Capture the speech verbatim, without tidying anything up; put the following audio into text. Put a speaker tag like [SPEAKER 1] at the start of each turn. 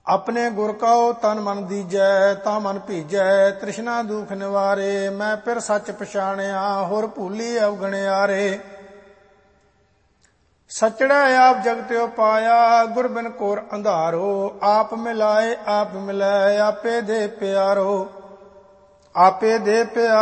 [SPEAKER 1] ਆਪਣੇ ਗੁਰ ਕਉ ਤਨ ਮਨ ਦੀਜੈ, ਤਾਂ ਮਨ ਭੀਜੈ ਤ੍ਰਿਸ਼ਨਾ ਦੁਖ ਨਿਵਾਰੇ। ਮੈਂ ਫਿਰ ਸੱਚ ਪਛਾਣਿਆ, ਹੋਰ ਭੂਲੀ ਅਵਗਣਿਆਰੇ। ਸਚੜਾ ਆਪ ਜਗਤਿਓ ਪਾਇਆ, ਗੁਰ ਬਿਨ ਘੋਰ ਅੰਧਾਰੋ। ਆਪ ਮਿਲਾਏ ਆਪ ਮਿਲੈ, ਆਪੇ ਦੇ ਪਿਆਰੋ। ਆਪੇ ਦੇ ਪਿਆਰੋ